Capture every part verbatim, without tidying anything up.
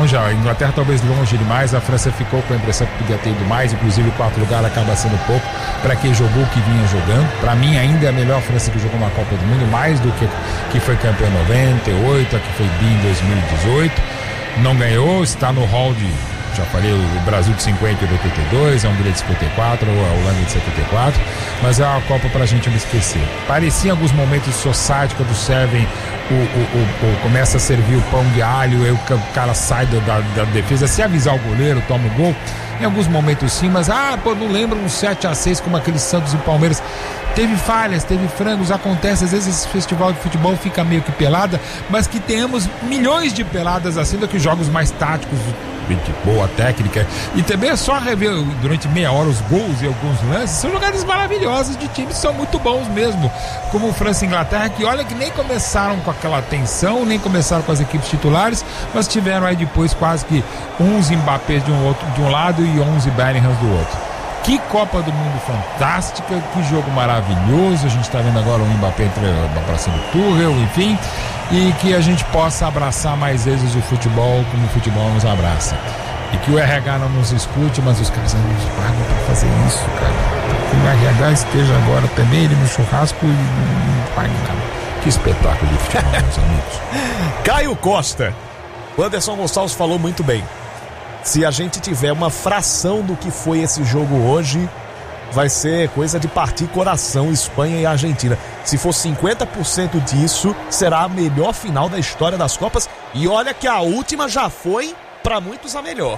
longe, a Inglaterra talvez longe demais, a França ficou com a impressão que podia ter ido mais, inclusive o quarto lugar acaba sendo pouco para quem jogou o que vinha jogando. Para mim ainda é a melhor França que jogou uma Copa do Mundo, mais do que que foi campeã em noventa e oito, a que foi bi em dois mil e dezoito, não ganhou, está no hall de, já falei, o Brasil de cinquenta e oitenta e dois, a Hungria de cinquenta e quatro, a Holanda de setenta e quatro, mas é uma Copa pra gente não esquecer. Parecia em alguns momentos society, quando servem o, o, o, o, começa a servir o pão de alho, aí o cara sai da, da, da defesa, se avisar o goleiro, toma o gol. Em alguns momentos sim, mas ah, pô, não lembra um sete a seis como aqueles Santos e Palmeiras. Teve falhas, teve frangos, acontece, às vezes esse festival de futebol fica meio que pelada, mas que tenhamos milhões de peladas assim do que jogos mais táticos, de boa técnica, e também é só rever durante meia hora os gols e alguns lances, são jogadas maravilhosas de times que são muito bons mesmo, como França e Inglaterra, que olha que nem começaram com aquela tensão, nem começaram com as equipes titulares, mas tiveram aí depois quase que onze Mbappés de um, outro, de um lado e onze Bellinghams do outro. Que Copa do Mundo fantástica, que jogo maravilhoso, a gente está vendo agora o Mbappé abraçando o Tuchel, enfim, e que a gente possa abraçar mais vezes o futebol como o futebol nos abraça. E que o R H não nos escute, mas os caras não nos pagam para fazer isso, cara. Que o R H esteja agora também ele no churrasco e não pague nada. Que espetáculo de futebol, meus amigos. Caio Costa. O Anderson Gonçalves falou muito bem. Se a gente tiver uma fração do que foi esse jogo hoje, vai ser coisa de partir coração, Espanha e Argentina. Se for cinquenta por cento disso, será a melhor final da história das Copas. E olha que a última já foi, para muitos, a melhor.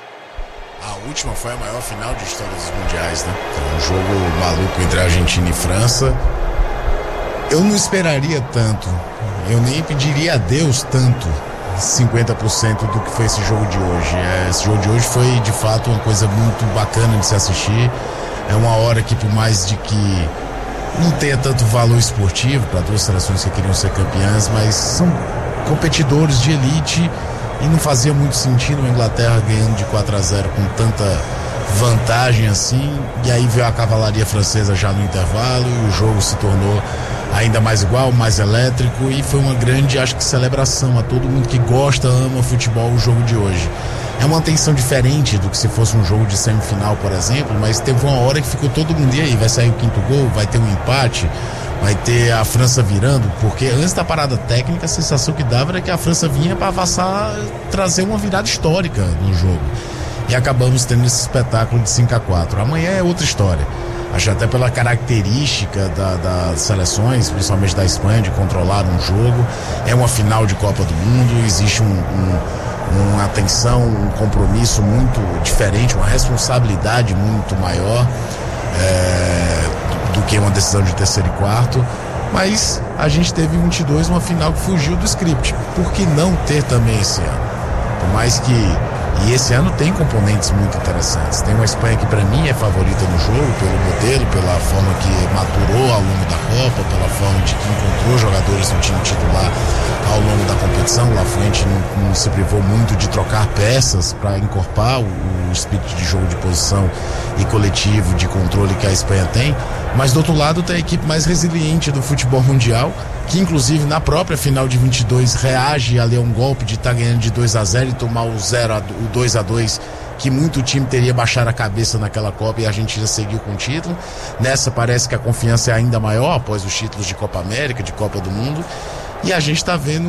A última foi a maior final de história dos mundiais, né? Um jogo maluco entre Argentina e França. Eu não esperaria tanto, eu nem pediria a Deus tanto. cinquenta por cento do que foi esse jogo de hoje. É, esse jogo de hoje foi de fato uma coisa muito bacana de se assistir. É uma hora que, por mais de que não tenha tanto valor esportivo para duas seleções que queriam ser campeãs, mas são competidores de elite e não fazia muito sentido a Inglaterra ganhando de quatro a zero com tanta vantagem assim, e aí veio a cavalaria francesa já no intervalo e o jogo se tornou ainda mais igual, mais elétrico, e foi uma grande, acho que, celebração a todo mundo que gosta, ama futebol, o jogo de hoje. É uma tensão diferente do que se fosse um jogo de semifinal, por exemplo, mas teve uma hora que ficou todo mundo, e aí, vai sair o quinto gol, vai ter um empate, vai ter a França virando, porque antes da parada técnica a sensação que dava era que a França vinha para avassar, trazer uma virada histórica no jogo. E acabamos tendo esse espetáculo de cinco a quatro. Amanhã é outra história. Acho até pela característica da, das seleções, principalmente da Espanha, de controlar um jogo. É uma final de Copa do Mundo, existe um, um, uma atenção, um compromisso muito diferente, uma responsabilidade muito maior é, do, do que uma decisão de terceiro e quarto. Mas a gente teve em vinte e dois uma final que fugiu do script. Por que não ter também esse ano? Por mais que... E esse ano tem componentes muito interessantes. Tem uma Espanha que para mim é favorita no jogo, pelo modelo, pela forma que maturou ao longo da Copa, pela forma de que encontrou jogadores no time titular ao longo da competição. O Lafuente não, não se privou muito de trocar peças para encorpar o, o espírito de jogo de posição e coletivo de controle que a Espanha tem. Mas do outro lado tem a equipe mais resiliente do futebol mundial, que inclusive na própria final de vinte e dois reage a ler um golpe de estar tá ganhando de dois a zero e tomar o zero a o dois a dois, que muito time teria baixado a cabeça naquela Copa, e a Argentina seguiu com o título. Nessa parece que a confiança é ainda maior após os títulos de Copa América, de Copa do Mundo, e a gente está vendo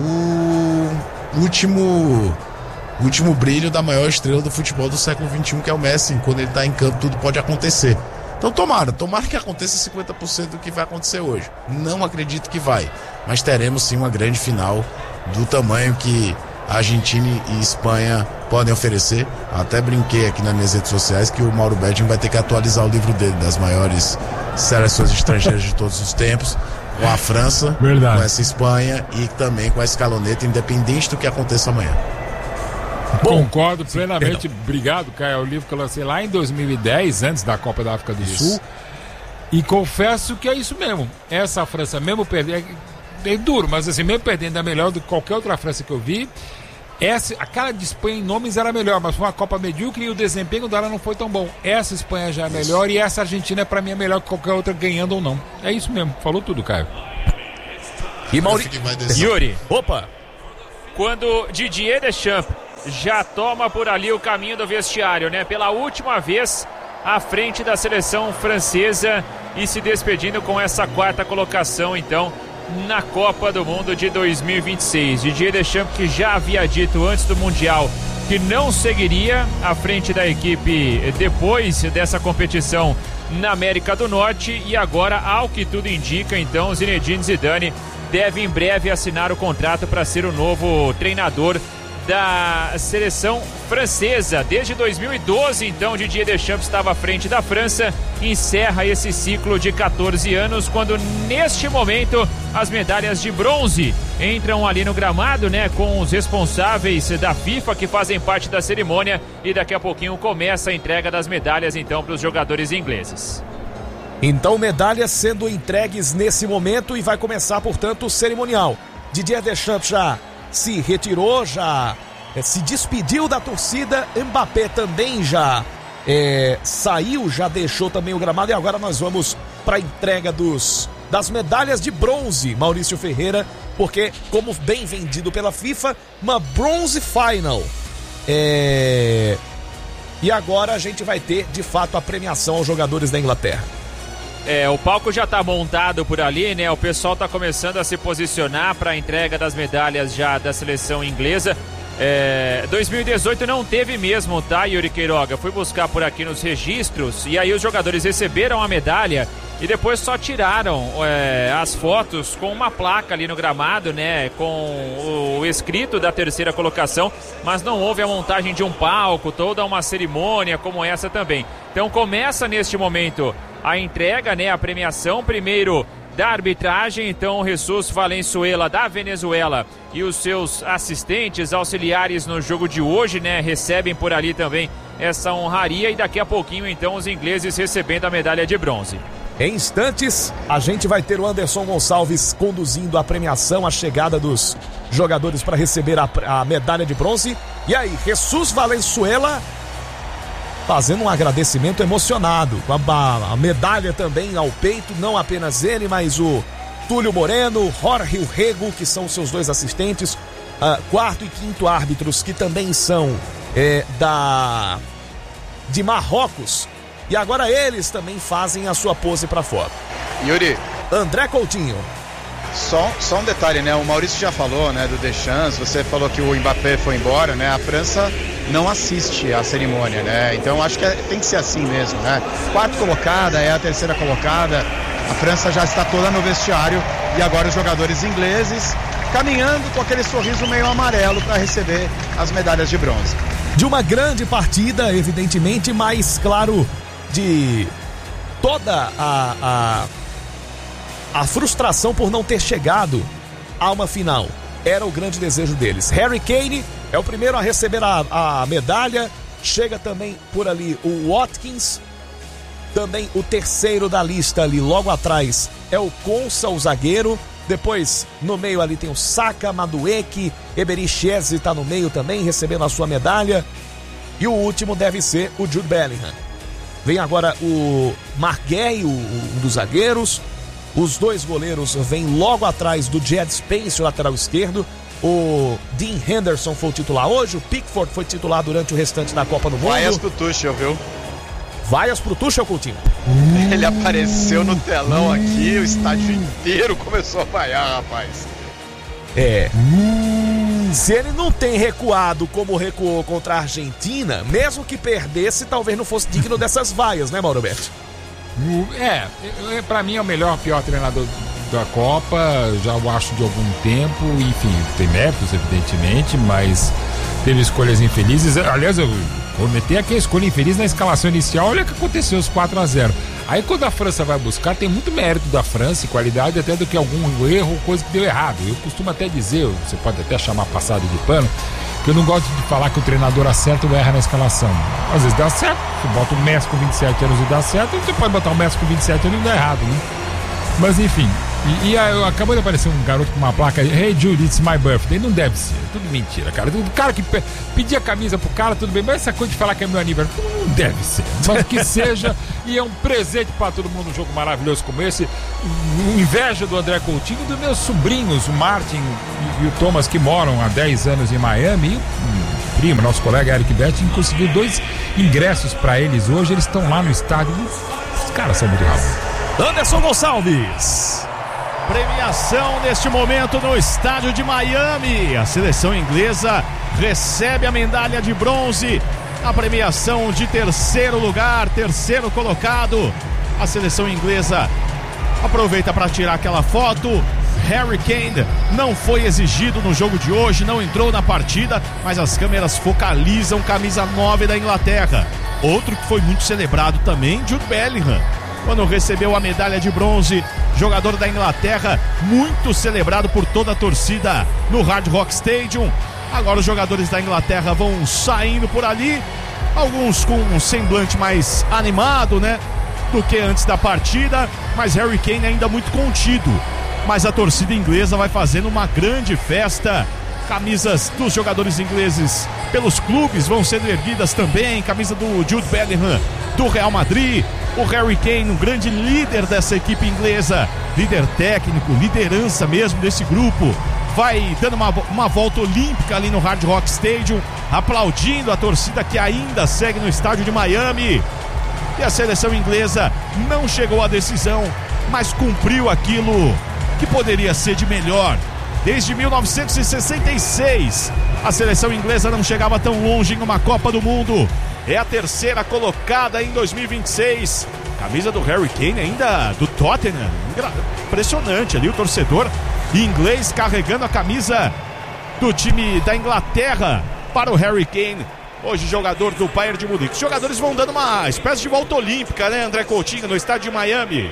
o último o último brilho da maior estrela do futebol do século vinte e um, que é o Messi. Quando ele está em campo tudo pode acontecer. Então tomara, tomara que aconteça cinquenta por cento do que vai acontecer hoje. Não acredito que vai, mas teremos sim uma grande final do tamanho que a Argentina e Espanha podem oferecer. Até brinquei aqui nas minhas redes sociais que o Mauro Betting vai ter que atualizar o livro dele das maiores seleções estrangeiras de todos os tempos, com a França, verdade, com essa Espanha e também com a escaloneta, independente do que aconteça amanhã. Bom, concordo plenamente. Obrigado, Caio. É o livro que eu lancei lá em dois mil e dez, antes da Copa da África do isso. Sul. E confesso que é isso mesmo. Essa França, mesmo perdendo, é, é duro, mas assim, mesmo perdendo é melhor do que qualquer outra França que eu vi. Essa, a cara de Espanha em nomes era melhor, mas foi uma Copa medíocre e o desempenho dela não foi tão bom. Essa Espanha já é melhor e essa Argentina, pra mim, é melhor que qualquer outra, ganhando ou não. É isso mesmo. Falou tudo, Caio. E Mauri... Yuri. Opa! Quando Didier Deschamps já toma por ali o caminho do vestiário, né? Pela última vez à frente da seleção francesa e se despedindo com essa quarta colocação, então, na Copa do Mundo de dois mil e vinte e seis. Didier Deschamps, que já havia dito antes do Mundial que não seguiria à frente da equipe depois dessa competição na América do Norte, e agora, ao que tudo indica, então, Zinedine Zidane deve em breve assinar o contrato para ser o novo treinador da seleção francesa. Desde dois mil e doze, então, Didier Deschamps estava à frente da França, encerra esse ciclo de quatorze anos, quando neste momento as medalhas de bronze entram ali no gramado, né, com os responsáveis da FIFA que fazem parte da cerimônia, e daqui a pouquinho começa a entrega das medalhas, então, para os jogadores ingleses. Então, medalhas sendo entregues nesse momento e vai começar, portanto, o cerimonial. Didier Deschamps já se retirou, já é, se despediu da torcida. Mbappé também já é, saiu, já deixou também o gramado, e agora nós vamos para a entrega dos, das medalhas de bronze, Maurício Ferreira, porque, como bem vendido pela FIFA, uma bronze final. É... E agora a gente vai ter, de fato, a premiação aos jogadores da Inglaterra. É, o palco já está montado por ali, né? O pessoal está começando a se posicionar para a entrega das medalhas já da seleção inglesa. É, dois mil e dezoito não teve mesmo, tá, Yuri Queiroga? Fui buscar por aqui nos registros, e aí os jogadores receberam a medalha e depois só tiraram é, as fotos com uma placa ali no gramado, né? Com o escrito da terceira colocação, mas não houve a montagem de um palco, toda uma cerimônia como essa também. Então começa neste momento a entrega, né, a premiação, primeiro da arbitragem, então Jesus Valenzuela da Venezuela e os seus assistentes, auxiliares no jogo de hoje, né, recebem por ali também essa honraria, e daqui a pouquinho então os ingleses recebendo a medalha de bronze. Em instantes, a gente vai ter o Anderson Gonçalves conduzindo a premiação, a chegada dos jogadores para receber a, a medalha de bronze. E aí, Jesus Valenzuela fazendo um agradecimento emocionado, com a, a medalha também ao peito, não apenas ele, mas o Túlio Moreno, Jorge Urrego, que são seus dois assistentes, uh, quarto e quinto árbitros, que também são é, da de Marrocos, e agora eles também fazem a sua pose para foto. Yuri, André Coutinho. Só, só um detalhe, né? O Maurício já falou, né, do Deschamps, você falou que o Mbappé foi embora, né? A França não assiste à cerimônia, né? Então acho que é, tem que ser assim mesmo, né? Quarto colocada é a terceira colocada, a França já está toda no vestiário, e agora os jogadores ingleses caminhando com aquele sorriso meio amarelo para receber as medalhas de bronze. De uma grande partida, evidentemente, mas claro, de toda a... a... A frustração por não ter chegado a uma final era o grande desejo deles. Harry Kane é o primeiro a receber a, a medalha. Chega também por ali o Watkins. Também o terceiro da lista ali, logo atrás, é o Konsa, o zagueiro. Depois, no meio ali tem o Saka, Madueke, Ebery Cheze está no meio também, recebendo a sua medalha. E o último deve ser o Jude Bellingham. Vem agora o Marc Guéhi, um dos zagueiros. Os dois goleiros vêm logo atrás do Jed Spence, o lateral esquerdo. O Dean Henderson foi o titular hoje. O Pickford foi titular durante o restante da Copa do Mundo. Vaias pro Tuchel, viu? Vaias pro Tuchel, Coutinho. Ele apareceu no telão aqui, o estádio inteiro começou a vaiar, rapaz. É. Se ele não tem recuado como recuou contra a Argentina, mesmo que perdesse, talvez não fosse digno dessas vaias, né, Mauro Berti? É, pra mim é o melhor, pior treinador da Copa, já o acho de algum tempo, enfim, tem méritos evidentemente, mas teve escolhas infelizes. Aliás, eu cometei aqui a escolha infeliz na escalação inicial, olha o que aconteceu, os quatro a zero. Aí quando a França vai buscar, tem muito mérito da França e qualidade até do que algum erro ou coisa que deu errado. Eu costumo até dizer, você pode até chamar passado de pano, que eu não gosto de falar que o treinador acerta ou erra na escalação. Às vezes dá certo, você bota o Messi com vinte e sete anos e dá certo, e você pode botar o Messi com vinte e sete anos e dá errado, né? Mas enfim, e, e a, acabou de aparecer um garoto com uma placa, Hey Jude, it's my birthday. Não deve ser, tudo mentira, cara. O cara que pe, pedia a camisa pro cara, tudo bem, mas essa coisa de falar que é meu aniversário, não deve ser. Mas que seja, e é um presente pra todo mundo, um jogo maravilhoso como esse. Inveja do André Coutinho e dos meus sobrinhos, o Martin e, e o Thomas, que moram há dez anos em Miami. E, primo, nosso colega Eric Betti, conseguiu dois ingressos para eles hoje. Eles estão lá no estádio. Os caras são muito rápidos. Anderson Gonçalves. Premiação neste momento no estádio de Miami. A seleção inglesa recebe a medalha de bronze. A premiação de terceiro lugar, terceiro colocado. A seleção inglesa aproveita para tirar aquela foto. Harry Kane não foi exigido no jogo de hoje, não entrou na partida, mas as câmeras focalizam camisa nove da Inglaterra. Outro que foi muito celebrado também, Jude Bellingham, quando recebeu a medalha de bronze. Jogador da Inglaterra, muito celebrado por toda a torcida no Hard Rock Stadium. Agora os jogadores da Inglaterra vão saindo por ali, alguns com um semblante mais animado, né, do que antes da partida, mas Harry Kane ainda muito contido. Mas a torcida inglesa vai fazendo uma grande festa. Camisas dos jogadores ingleses pelos clubes vão sendo erguidas também. Camisa do Jude Bellingham do Real Madrid. O Harry Kane, um grande líder dessa equipe inglesa, líder técnico, liderança mesmo desse grupo, vai dando uma, uma volta olímpica ali no Hard Rock Stadium, aplaudindo a torcida que ainda segue no estádio de Miami. E a seleção inglesa não chegou à decisão, mas cumpriu aquilo que poderia ser de melhor. Desde mil novecentos e sessenta e seis, a seleção inglesa não chegava tão longe em uma Copa do Mundo. É a terceira colocada em dois mil e vinte e seis. Camisa do Harry Kane ainda do Tottenham. Impressionante ali o torcedor inglês carregando a camisa do time da Inglaterra para o Harry Kane. Hoje jogador do Bayern de Munique. Os jogadores vão dando uma espécie de volta olímpica, né, André Coutinho, no estádio de Miami.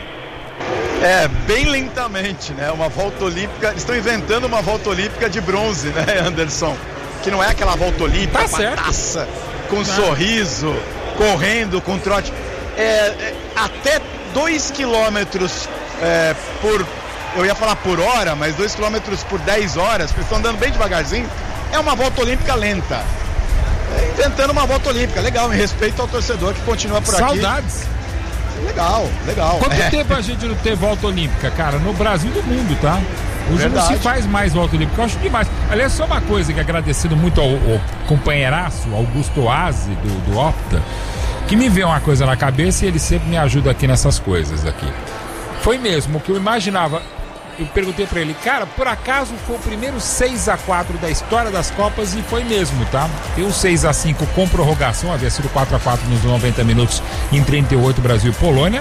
É, bem lentamente, né? Uma volta olímpica. Eles estão inventando uma volta olímpica de bronze, né, Anderson? Que não é aquela volta olímpica tá com certo. a taça, com um sorriso, correndo, com trote. É, é, até dois quilômetros é, por. Eu ia falar por hora, mas dois quilômetros por dez horas, porque estão andando bem devagarzinho. É uma volta olímpica lenta. É, inventando uma volta olímpica. Legal, em respeito ao torcedor que continua por aqui. Saudades. Legal, legal. Quanto é. tempo a gente não ter volta olímpica, cara? No Brasil e no mundo, tá? Hoje Verdade. não se faz mais volta olímpica, eu acho demais. Aliás, só uma coisa que agradecendo muito ao, ao companheiraço, Augusto Oasi, do, do Opta, que me veio uma coisa na cabeça e ele sempre me ajuda aqui nessas coisas aqui. Foi mesmo o que eu imaginava. Eu perguntei pra ele, cara, por acaso foi o primeiro seis a quatro da história das Copas? E foi mesmo, tá? Tem um seis a cinco com prorrogação, havia sido quatro a quatro nos noventa minutos em trinta e oito, Brasil e Polônia.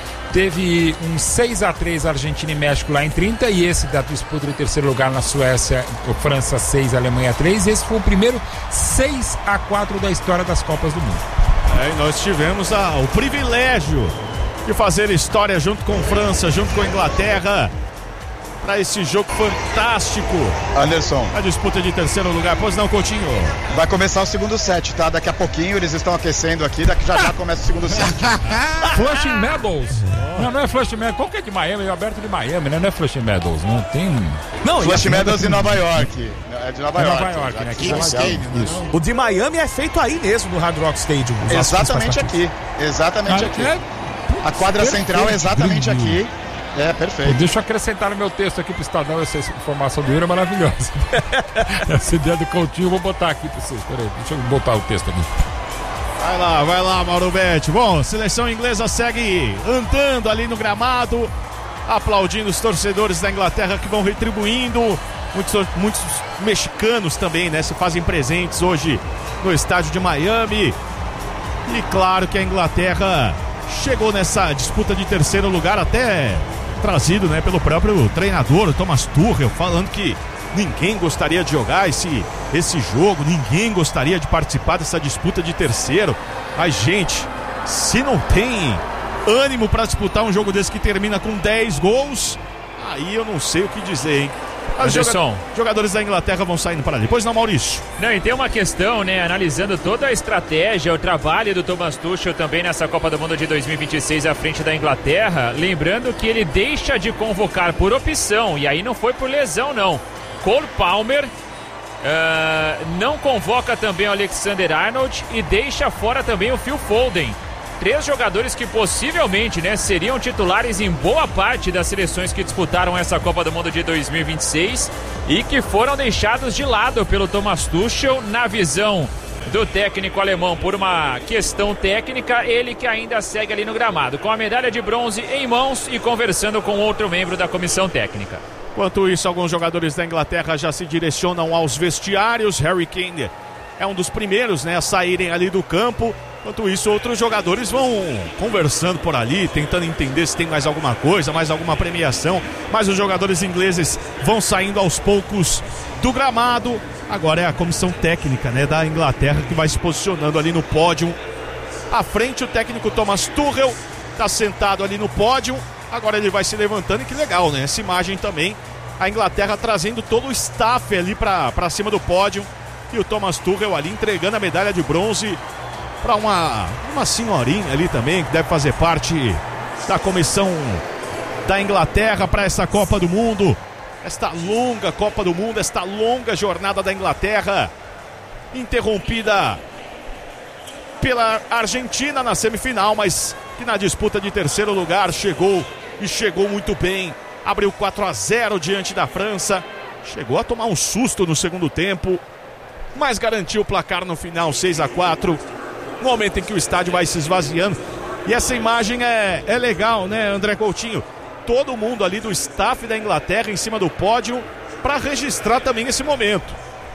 Teve um seis a três Argentina e México lá em trinta, e esse da disputa do terceiro lugar na Suécia, França seis, Alemanha três. Esse foi o primeiro seis a quatro da história das Copas do Mundo. É, e nós tivemos a, o privilégio de fazer história junto com França, junto com Inglaterra, para esse jogo fantástico. Anderson, A disputa de terceiro lugar. Pois não, Coutinho? vai começar o segundo set, tá? Daqui a pouquinho eles estão aquecendo aqui, daqui já já começa o segundo set. Flushing Meadows. Não, não é Flushing Meadows. Qual que é de Miami? É aberto de Miami, né? Não é Flushing Meadows, não. Tem um... Não, Flush Meadows em Nova York. É de Nova É York. Nova York, já né? que- Que Kings Stadium, né? Isso. o de Miami é feito aí mesmo no Hard Rock Stadium. Os nossos Exatamente principais aqui. Exatamente aqui. É, A quadra central é exatamente aqui. É, perfeito. deixa eu acrescentar no meu texto aqui pro Estadão essa informação do Yuri é maravilhosa. Essa ideia do Coutinho eu vou botar aqui pra vocês. Peraí, deixa eu botar o texto aqui. Vai lá, vai lá, Mauro Betti. Bom, seleção inglesa segue andando ali no gramado, aplaudindo os torcedores da Inglaterra que vão retribuindo. Muitos, muitos mexicanos também, né, se fazem presentes hoje no estádio de Miami. E claro que a Inglaterra chegou nessa disputa de terceiro lugar, até trazido, né, pelo próprio treinador, o Thomas Tuchel, falando que ninguém gostaria de jogar esse, esse jogo, ninguém gostaria de participar dessa disputa de terceiro. Mas, gente, se não tem ânimo para disputar um jogo desse que termina com dez gols, aí eu não sei o que dizer, hein? Os Anderson. joga- jogadores da Inglaterra vão saindo para ali. Pois não, Maurício? Não, e tem uma questão, né, analisando toda a estratégia, o trabalho do Thomas Tuchel também nessa Copa do Mundo de dois mil e vinte e seis à frente da Inglaterra, lembrando que ele deixa de convocar por opção, e aí não foi por lesão não, Cole Palmer, uh, não convoca também o Alexander-Arnold e deixa fora também o Phil Foden. três jogadores que possivelmente, né, seriam titulares em boa parte das seleções que disputaram essa Copa do Mundo de dois mil e vinte e seis e que foram deixados de lado pelo Thomas Tuchel na visão do técnico alemão por uma questão técnica, ele que ainda segue ali no gramado, com a medalha de bronze em mãos e conversando com outro membro da comissão técnica. Enquanto isso, alguns jogadores da Inglaterra já se direcionam aos vestiários. Harry Kane é um dos primeiros, né, a saírem ali do campo. Enquanto isso, outros jogadores vão conversando por ali, tentando entender se tem mais alguma coisa, mais alguma premiação. Mas os jogadores ingleses vão saindo aos poucos do gramado. Agora é a comissão técnica, né, da Inglaterra que vai se posicionando ali no pódio. À frente, o técnico Thomas Tuchel está sentado ali no pódio. Agora ele vai se levantando e que legal, né? Essa imagem também, a Inglaterra trazendo todo o staff ali para cima do pódio. E o Thomas Tuchel ali entregando a medalha de bronze para uma, uma senhorinha ali também, que deve fazer parte da comissão da Inglaterra para essa Copa do Mundo. Esta longa Copa do Mundo, esta longa jornada da Inglaterra, interrompida pela Argentina na semifinal, mas que na disputa de terceiro lugar chegou e chegou muito bem. Abriu quatro a zero diante da França, chegou a tomar um susto no segundo tempo, mas garantiu o placar no final, seis a quatro. No momento em que o estádio vai se esvaziando. E essa imagem é, é legal, né, André Coutinho? Todo mundo ali do staff da Inglaterra em cima do pódio para registrar também esse momento.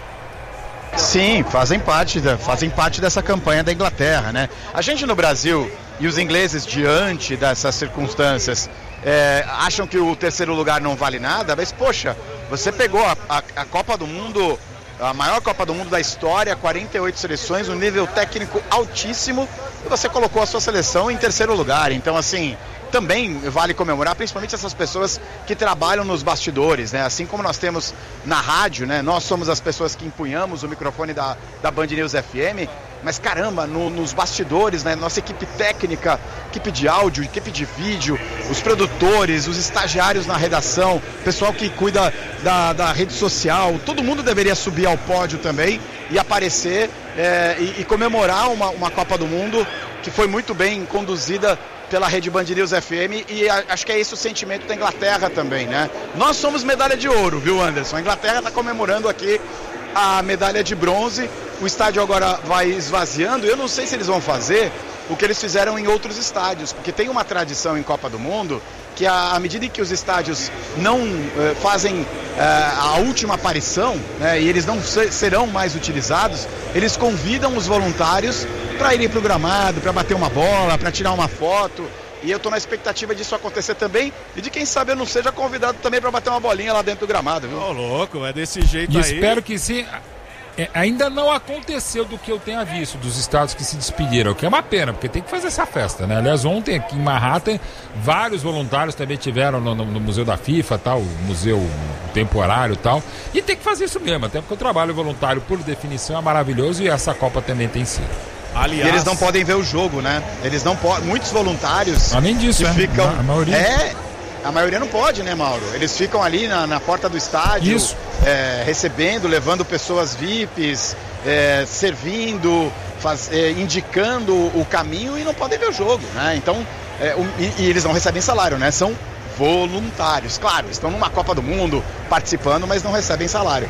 Sim, fazem parte, da, fazem parte dessa campanha da Inglaterra, né? A gente no Brasil e os ingleses, diante dessas circunstâncias, é, acham que o terceiro lugar não vale nada, mas poxa, você pegou a, a, a Copa do Mundo, a maior Copa do Mundo da história, quarenta e oito seleções, um nível técnico altíssimo, e você colocou a sua seleção em terceiro lugar. Então, assim, também vale comemorar, principalmente essas pessoas que trabalham nos bastidores, né? Assim como nós temos na rádio, né? Nós somos as pessoas que empunhamos o microfone da, da Band News F M, mas caramba, no, nos bastidores, né? Nossa equipe técnica, equipe de áudio, equipe de vídeo, os produtores, os estagiários na redação, pessoal que cuida da, da rede social, todo mundo deveria subir ao pódio também e aparecer é, e, e comemorar uma, uma Copa do Mundo que foi muito bem conduzida pela Rede Band News F M, e a, acho que é esse o sentimento da Inglaterra também, né? Nós somos medalha de ouro, viu, Anderson? A Inglaterra está comemorando aqui a medalha de bronze, o estádio agora vai esvaziando, eu não sei se eles vão fazer o que eles fizeram em outros estádios, porque tem uma tradição em Copa do Mundo que a, à medida que os estádios não eh, fazem eh, a última aparição, né, e eles não se, serão mais utilizados, eles convidam os voluntários para irem para o gramado, para bater uma bola, para tirar uma foto. E eu estou na expectativa disso acontecer também, e de quem sabe eu não seja convidado também para bater uma bolinha lá dentro do gramado, viu? Ô, louco, é desse jeito e aí. Espero que sim. É, ainda não aconteceu do que eu tenha visto dos estados que se despediram, o que é uma pena, porque tem que fazer essa festa, né? Aliás, ontem aqui em Manhattan, vários voluntários também tiveram no, no, no Museu da FIFA, tal, o museu temporário e tal, e tem que fazer isso mesmo, até porque o trabalho voluntário, por definição, é maravilhoso, e essa Copa também tem sido. Aliás, e eles não podem ver o jogo, né? Eles não podem. Muitos voluntários. Além disso, que é, ficam. A maioria. É, a maioria não pode, né, Mauro? Eles ficam ali na, na porta do estádio, é, recebendo, levando pessoas V I Ps, é, servindo, faz, é, indicando o caminho, e não podem ver o jogo, né? Então, é, um, e, e eles não recebem salário, né? São voluntários. Claro, estão numa Copa do Mundo participando, mas não recebem salário.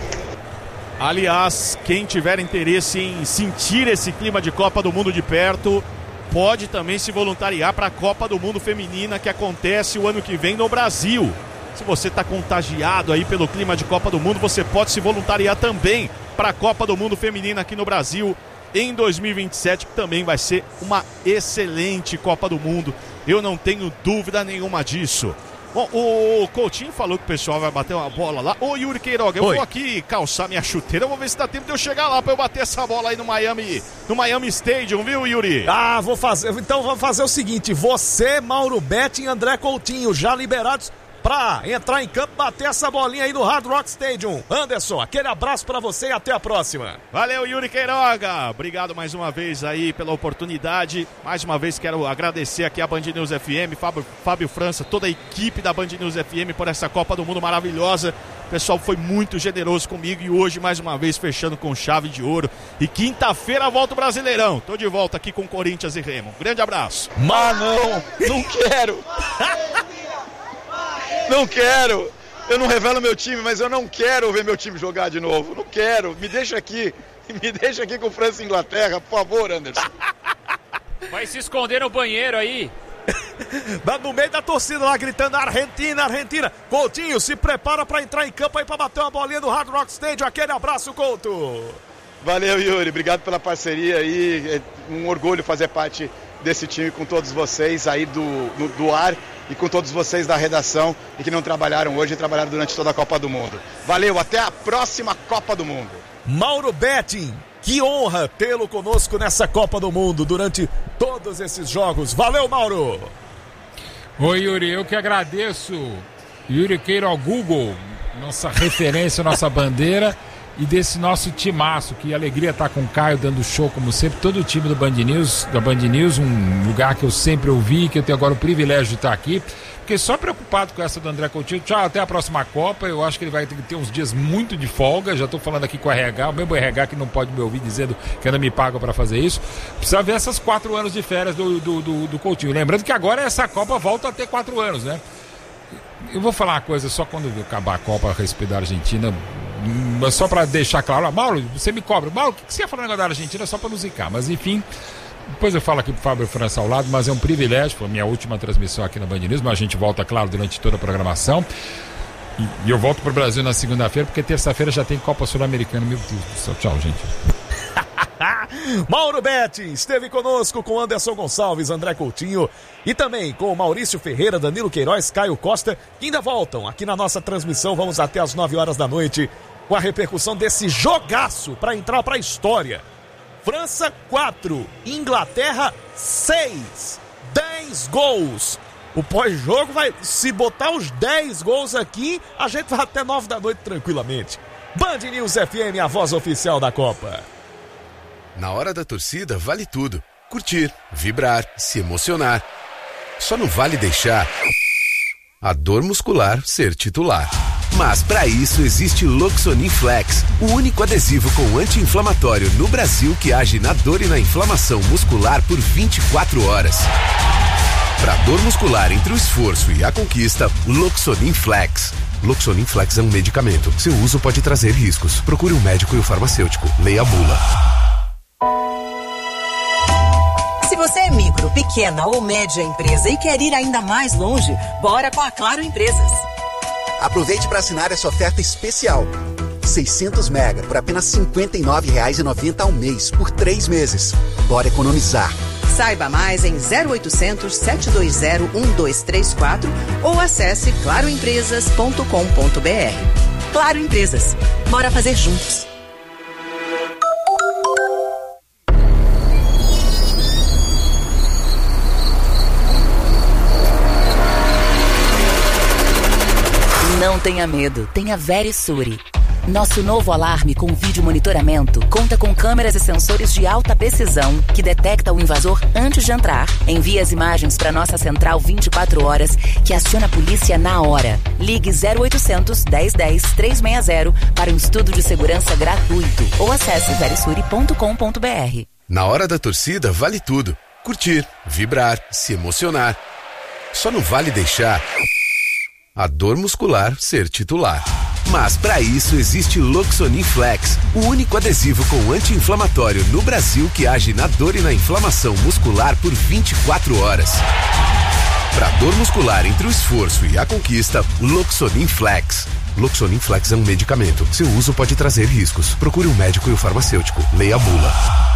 Aliás, quem tiver interesse em sentir esse clima de Copa do Mundo de perto, pode também se voluntariar para a Copa do Mundo Feminina, que acontece o ano que vem no Brasil. Se você está contagiado aí pelo clima de Copa do Mundo, você pode se voluntariar também para a Copa do Mundo Feminina aqui no Brasil em dois mil e vinte e sete, que também vai ser uma excelente Copa do Mundo. Eu não tenho dúvida nenhuma disso. Bom, o Coutinho falou que o pessoal vai bater uma bola lá. Ô, Yuri Queiroga, eu Oi. vou aqui calçar minha chuteira, vou ver se dá tempo de eu chegar lá pra eu bater essa bola aí no Miami, no Miami Stadium, viu, Yuri? Ah, vou fazer, então vamos fazer o seguinte, você, Mauro Betti e André Coutinho, já liberados pra entrar em campo, bater essa bolinha aí no Hard Rock Stadium. Anderson, aquele abraço pra você e até a próxima. Valeu, Yuri Queiroga. Obrigado mais uma vez aí pela oportunidade. Mais uma vez quero agradecer aqui a Band News F M, Fábio, Fábio França, toda a equipe da Band News F M por essa Copa do Mundo maravilhosa. O pessoal foi muito generoso comigo e hoje mais uma vez fechando com chave de ouro. E quinta-feira volta o Brasileirão. Tô de volta aqui com Corinthians e Remo. Um grande abraço. Ah, não, não quero. Não quero. Eu não revelo meu time, mas eu não quero ver meu time jogar de novo. Não quero. Me deixa aqui. Me deixa aqui com França e Inglaterra, por favor, Anderson. Vai se esconder no banheiro aí. No meio da torcida lá gritando Argentina, Argentina. Coutinho se prepara pra entrar em campo aí pra bater uma bolinha do Hard Rock Stadium. Aquele abraço, Couto. Valeu, Yuri. Obrigado pela parceria aí. É um orgulho fazer parte desse time com todos vocês aí do, do, do ar e com todos vocês da redação e que não trabalharam hoje e trabalharam durante toda a Copa do Mundo. Valeu, até a próxima Copa do Mundo. Mauro Betting, que honra tê-lo conosco nessa Copa do Mundo durante todos esses jogos. Valeu, Mauro! Oi, Yuri, eu que agradeço. Yuri Queiro ao Google, nossa referência, nossa bandeira, e desse nosso timaço, que alegria estar com o Caio dando show como sempre, todo o time do Band News, da Band News, um lugar que eu sempre ouvi, que eu tenho agora o privilégio de estar aqui. Fiquei só preocupado com essa do André Coutinho. Tchau, até a próxima Copa. Eu acho que ele vai ter uns dias muito de folga. Já estou falando aqui com o R H, o mesmo R H que não pode me ouvir dizendo que ainda me paga para fazer isso. Precisa ver essas quatro anos de férias do, do, do, do Coutinho. Lembrando que agora essa Copa volta a ter quatro anos, né? Eu vou falar uma coisa só quando acabar a Copa a respeito da Argentina, só para deixar claro. Mauro, você me cobra. Mauro, o que você ia falar da Argentina só para nos zicar? Mas enfim, depois eu falo aqui pro Fábio França ao lado, mas é um privilégio, foi a minha última transmissão aqui na Band News, mas a gente volta, claro, durante toda a programação. E, e eu volto pro Brasil na segunda-feira, porque terça-feira já tem Copa Sul-Americana. Meu Deus do céu, tchau, gente. Mauro Betti esteve conosco com Anderson Gonçalves, André Coutinho e também com Maurício Ferreira, Danilo Queiroz, Caio Costa, que ainda voltam aqui na nossa transmissão. Vamos até às nove horas da noite com a repercussão desse jogaço para entrar para a história. França quatro, Inglaterra seis, dez gols. O pós-jogo vai, se botar os dez gols aqui, a gente vai até nove da noite tranquilamente. Band News F M, a voz oficial da Copa. Na hora da torcida vale tudo. Curtir, vibrar, se emocionar. Só não vale deixar a dor muscular ser titular. Mas para isso existe Loxonin Flex, o único adesivo com anti-inflamatório no Brasil que age na dor e na inflamação muscular por vinte e quatro horas. Para dor muscular entre o esforço e a conquista, Loxonin Flex. Loxonin Flex é um medicamento. Seu uso pode trazer riscos. Procure um médico e o farmacêutico. Leia a bula. Se você é micro, pequena ou média empresa e quer ir ainda mais longe, bora com a Claro Empresas. Aproveite para assinar essa oferta especial. seiscentos mega por apenas cinquenta e nove reais e noventa centavos ao mês, por três meses. Bora economizar. Saiba mais em zero oitocentos, sete dois zero, um dois três quatro ou acesse claro empresas ponto com ponto b r. Claro Empresas. Bora fazer juntos. Não tenha medo, tenha Verisure. Nosso novo alarme com vídeo monitoramento conta com câmeras e sensores de alta precisão que detecta o invasor antes de entrar. Envia as imagens para nossa central vinte e quatro horas, que aciona a polícia na hora. Ligue zero oitocentos, dez dez, trezentos e sessenta para um estudo de segurança gratuito ou acesse verisure ponto com ponto b r. Na hora da torcida vale tudo. Curtir, vibrar, se emocionar. Só não vale deixar a dor muscular ser titular. Mas para isso existe Loxonin Flex, o único adesivo com anti-inflamatório no Brasil que age na dor e na inflamação muscular por vinte e quatro horas. Para dor muscular entre o esforço e a conquista, Loxonin Flex. Loxonin Flex é um medicamento. Seu uso pode trazer riscos. Procure um médico e o farmacêutico. Leia a bula.